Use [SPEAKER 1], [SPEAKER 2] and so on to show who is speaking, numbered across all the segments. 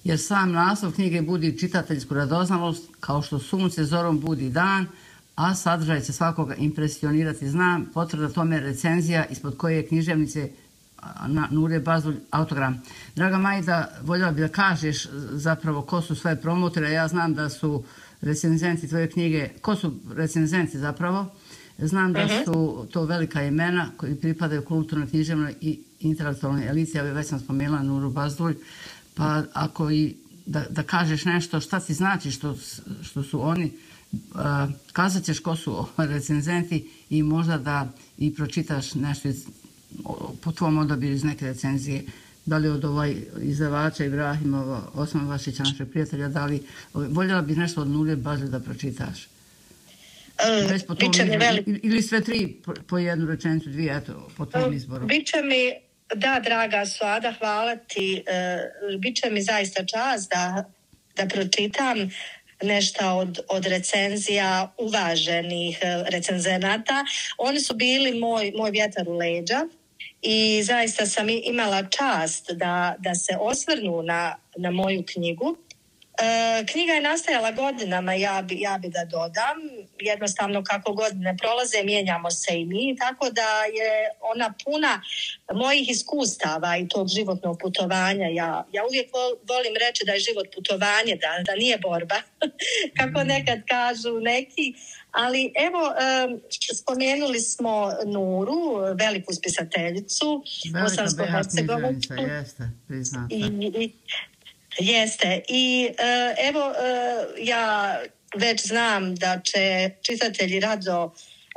[SPEAKER 1] jer sam naslov knjige budi čitateljsku radoznalost, kao što sunce zorom budi dan, a sadržaj će svakoga impresionirati. Znam, potvrda tome recenzija ispod koje je književnice Nure Bazulj autogram. Draga Majda, voljela bi da kažeš zapravo ko su sve promotori. Ja znam da su recenzenti tvoje knjige. Ko su recenzenti zapravo? Znam da su to velika imena koji pripadaju kulturnoj, književnoj i intelektualnoj eliti. Ja bih već sam spomenula Nuru Bazulj. Pa ako i da kažeš nešto, šta ti znači što su oni, kazat ćeš ko su recenzenti i možda da i pročitaš nešto po tvom odabiru iz neke recenzije, da li od izdavača Ibrahimova, Osman Vašića, našeg prijatelja, da li voljela bih nešto od Nure Bazulj da pročitaš? Već po tom izboru, ili sve tri po jednu rečenicu, dvije, eto, po tom izboru.
[SPEAKER 2] Biće mi, da, draga Suada, hvala ti, biće mi zaista čast da pročitam nešto od recenzija uvaženih recenzenata. Oni su bili moj vjetar u leđa i zaista sam imala čast da se osvrnu na moju knjigu. Knjiga je nastajala godinama, ja bi da dodam. Jednostavno kako godine prolaze, mijenjamo se i mi, tako da je ona puna mojih iskustava i tog životnog putovanja. Ja uvijek volim reći da je život putovanje, da nije borba, kako nekad kažu neki. Ali evo, spomenuli smo Nuru, veliku spisateljicu,
[SPEAKER 1] bosansko-hercegovačku. Jeste, priznata.
[SPEAKER 2] Jeste. I evo, ja već znam da će čitatelji rado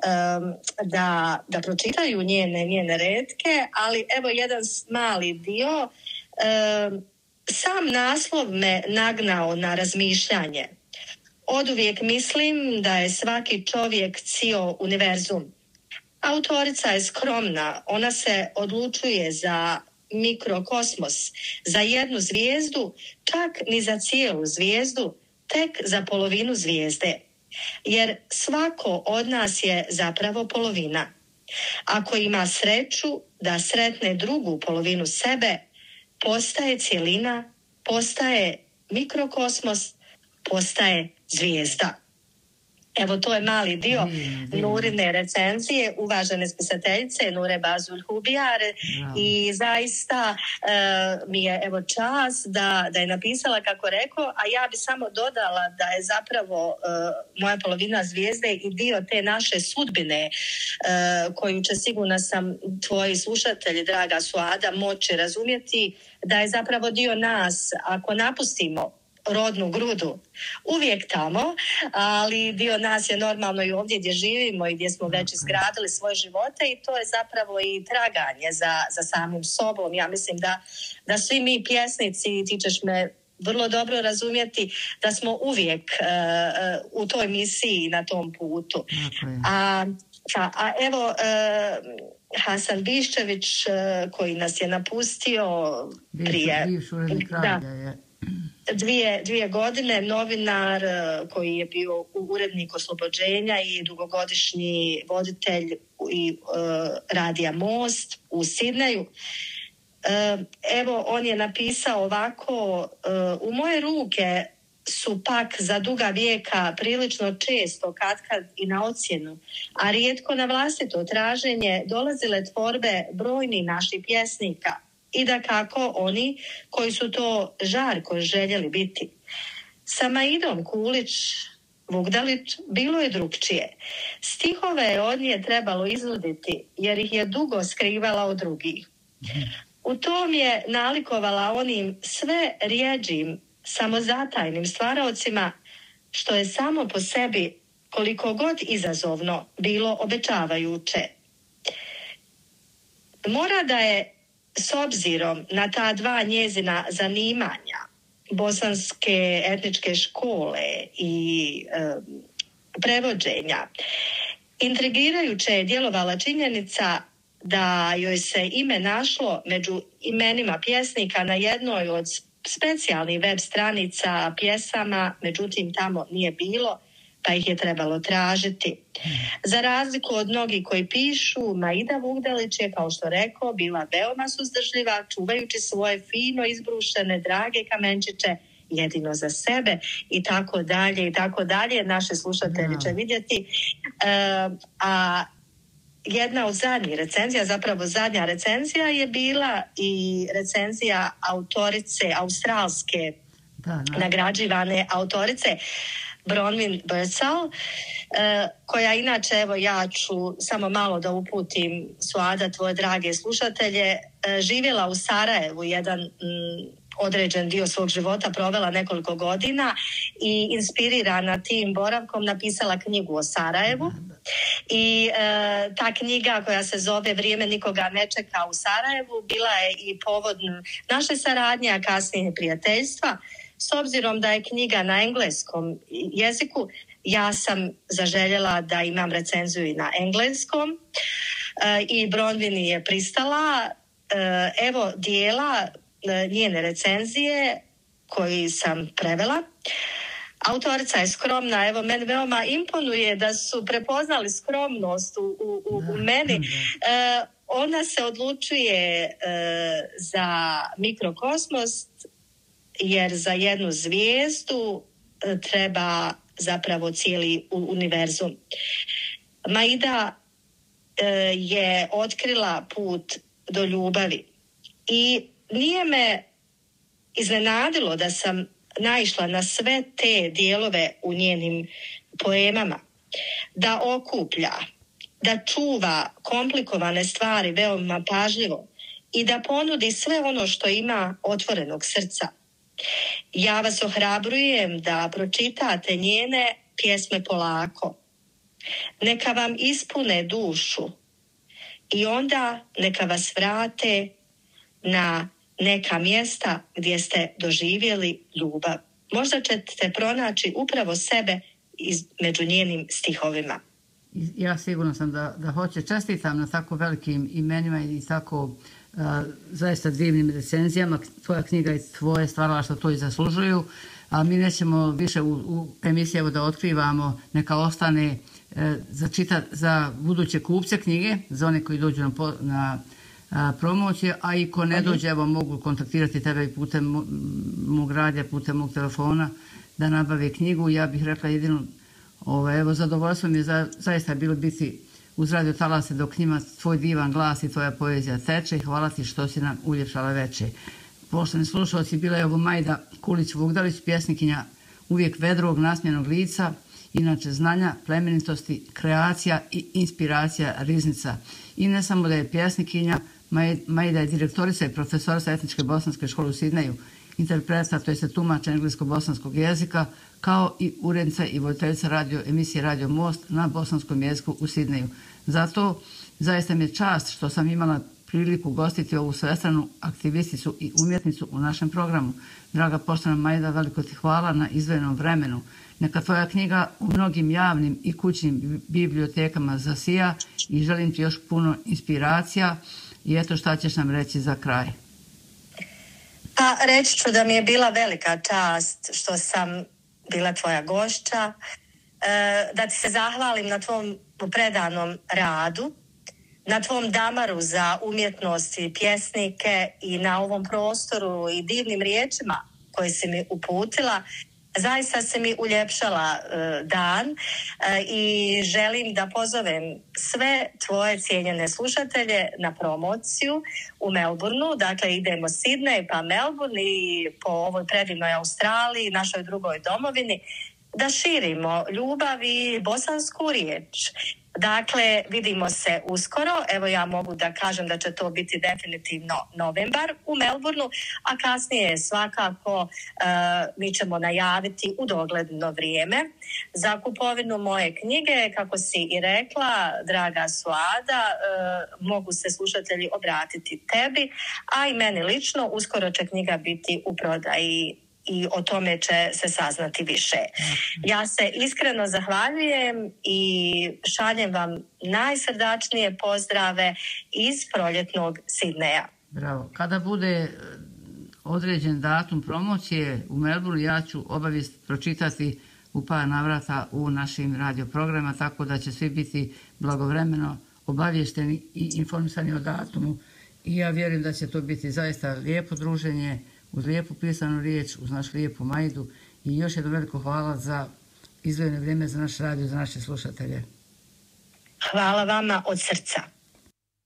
[SPEAKER 2] da pročitaju njene retke, ali evo jedan mali dio. Sam naslov me nagnao na razmišljanje. Oduvijek mislim da je svaki čovjek cio univerzum. Autorica je skromna, ona se odlučuje za mikrokosmos, za jednu zvijezdu, čak ni za cijelu zvijezdu, tek za polovinu zvijezde. Jer svako od nas je zapravo polovina. Ako ima sreću da sretne drugu polovinu sebe, postaje cjelina, postaje mikrokosmos, postaje zvijezda. Evo, to je mali dio Nurine recenzije, uvažene spisateljice Nure Bazulj Hubijare. I zaista mi je evo čast da je napisala kako rekao, a ja bi samo dodala da je zapravo moja polovina zvijezde i dio te naše sudbine koju će, sigurna sam, tvoji slušatelji, draga Suada, moći razumjeti, da je zapravo dio nas ako napustimo rodnu grudu, uvijek tamo, ali dio nas je normalno i ovdje gdje živimo i gdje smo već izgradili svoje živote i to je zapravo i traganje za samim sobom. Ja mislim da svi mi pjesnici, ti ćeš me vrlo dobro razumjeti, da smo uvijek u toj misiji na tom putu. A evo, Hasan Biščević koji nas je napustio prije... Dvije godine, novinar koji je bio urednik Oslobođenja i dugogodišnji voditelj i radija Most u Sidneju. Evo, on je napisao ovako: u moje ruke su pak za duga vijeka prilično često katkad i na ocjenu, a rijetko na vlastito traženje dolazile tvorbe brojnih naših pjesnika. I da kako oni koji su to žarko željeli biti. Sa Maidom Kulić, Vugdalić bilo je drugčije. Stihove je od nje trebalo iznuditi jer ih je dugo skrivala od drugih. U tom je nalikovala onim sve rijeđim, samozatajnim stvaraocima, što je samo po sebi, koliko god izazovno, bilo obećavajuće. Mora da je, s obzirom na ta dva njezina zanimanja, bosanske etničke škole i prevođenja, intrigirajuće je djelovala činjenica da joj se ime našlo među imenima pjesnika na jednoj od specijalnih web stranica pjesama, međutim tamo nije bilo pa ih je trebalo tražiti. Za razliku od mnogih koji pišu, Maida Vugdalić je, kao što rekao, bila veoma suzdržljiva, čuvajući svoje fino izbrušene, drage kamenčiće jedino za sebe i tako dalje i tako dalje. Naši slušatelji će vidjeti. A jedna od zadnjih recenzija, zapravo zadnja recenzija je bila i recenzija autorice, australske nagrađivane autorice Bronwyn Bursall, koja inače, evo ja ću samo malo da uputim, Suada, tvoje drage slušatelje, živjela u Sarajevu jedan određen dio svog života, provela nekoliko godina i inspirirana tim boravkom napisala knjigu o Sarajevu. I ta knjiga koja se zove Vrijeme nikoga ne čeka u Sarajevu bila je i povod naše saradnje, a kasnije prijateljstva. S obzirom da je knjiga na engleskom jeziku, ja sam zaželjela da imam recenziju i na engleskom i Bronwyn je pristala. Evo dijela njene recenzije koji sam prevela. Autorica je skromna, evo meni veoma imponuje da su prepoznali skromnost u meni. Ona se odlučuje za mikrokosmos jer za jednu zvijezdu treba zapravo cijeli univerzum. Maida je otkrila put do ljubavi i nije me iznenadilo da sam naišla na sve te dijelove u njenim poemama. Da okuplja, da čuva komplikovane stvari veoma pažljivo i da ponudi sve ono što ima otvorenog srca. Ja vas ohrabrujem da pročitate njene pjesme polako. Neka vam ispune dušu i onda neka vas vrate na neka mjesta gdje ste doživjeli ljubav. Možda ćete pronaći upravo sebe među njenim stihovima.
[SPEAKER 1] Ja sigurno sam da hoće. Čestitam na tako velikim imenima i tako zaista divnim recenzijama. Tvoja knjiga i tvoje stvaralaštvo to i zaslužuju. A mi nećemo više u emisiji da otkrivamo, neka ostane za buduće kupce knjige, za one koji dođu na promocije, a i ko ne dođe, evo mogu kontaktirati tebe i putem mog radija, putem mog telefona da nabave knjigu. Ja bih rekla jedino, evo zadovoljstvo mi je zaista bilo biti uz radio talase dok njima tvoj divan glas i tvoja poezija teče. Hvala ti što si nam uljepšala veče. Poštovani slušalci, bila je ovo Majda Kulić-Vugdalić, pjesnikinja uvijek vedrog, nasmijenog lica, inače znanja, plemenitosti, kreacija i inspiracija riznica. I ne samo da je pjesnikinja, Majda je direktorica i profesorica Etničke bosanske škole u Sidneju, interpreta, to je tumač englesko-bosanskog jezika, kao i urednica i voditeljica emisije Radio Most na bosanskom jeziku u Sidneju. Zato zaista mi je čast što sam imala priliku gostiti ovu svestranu aktivisticu i umjetnicu u našem programu. Draga poštovana Majda, veliko ti hvala na izdvojenom vremenu. Neka tvoja knjiga u mnogim javnim i kućnim bibliotekama zasija i želim ti još puno inspiracija. I eto šta ćeš nam reći za kraj.
[SPEAKER 2] Pa reći ću da mi je bila velika čast što sam bila tvoja gošća, da ti se zahvalim na tvom predanom radu, na tvom damaru za umjetnost i pjesnike i na ovom prostoru i divnim riječima koje si mi uputila. Zaista se mi uljepšala dan i želim da pozovem sve tvoje cijenjene slušatelje na promociju u Melbourneu. Dakle, idemo Sidney pa Melbourne i po ovoj predivnoj Australiji, našoj drugoj domovini, da širimo ljubav i bosansku riječ. Dakle, vidimo se uskoro. Evo ja mogu da kažem da će to biti definitivno novembar u Melbourneu, a kasnije svakako mi ćemo najaviti u dogledno vrijeme za kupovinu moje knjige. Kako si i rekla, draga Suada, mogu se slušatelji obratiti tebi, a i meni lično. Uskoro će knjiga biti u prodaji i o tome će se saznati više. Ja se iskreno zahvaljujem i šaljem vam najsrdačnije pozdrave iz proljetnog Sidneja.
[SPEAKER 1] Bravo. Kada bude određen datum promocije u Melbourneu, ja ću obavijest pročitati u par navrata u našim radio programima, tako da će svi biti blagovremeno obavješteni i informisani o datumu. I ja vjerujem da će to biti zaista lijepo druženje, uz lijepu pisanu riječ, uz našu lijepu Majdu. I još jedno veliko hvala za izdvojeno vrijeme za naš radio, za naše slušatelje.
[SPEAKER 2] Hvala vama od srca.